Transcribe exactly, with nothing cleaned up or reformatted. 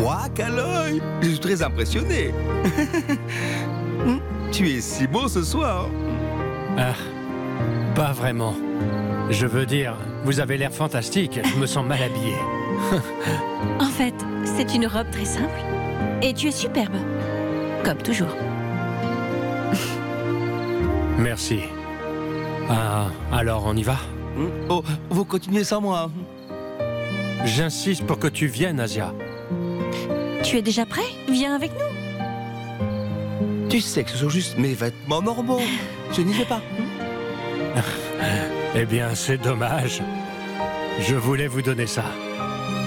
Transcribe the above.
Moi, Kaloy, je suis très impressionné. Tu es si beau ce soir. Ah, pas vraiment. Je veux dire, vous avez l'air fantastique, je me sens mal habillé. En fait, c'est une robe très simple. Et tu es superbe. Comme toujours. Merci. Ah, alors on y va? Oh, vous continuez sans moi. J'insiste pour que tu viennes, Asia. Tu es déjà prêt? Viens avec nous. Tu sais que ce sont juste mes vêtements normaux. Je n'y vais pas. Eh bien, c'est dommage. Je voulais vous donner ça.